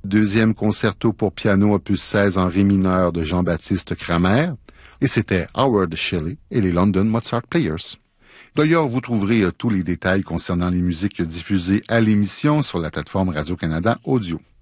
Deuxième concerto pour piano opus 16 en ré mineur de Jean-Baptiste Cramer. Et c'était Howard Shelley et les London Mozart Players. D'ailleurs, vous trouverez tous les détails concernant les musiques diffusées à l'émission sur la plateforme Radio-Canada Audio.